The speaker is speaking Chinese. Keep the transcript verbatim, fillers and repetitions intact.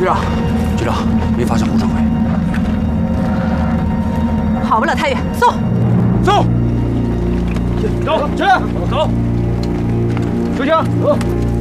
局长，局长，没发现胡掌柜。 跑不了太远，送。 走，走，去，走，秋香，走。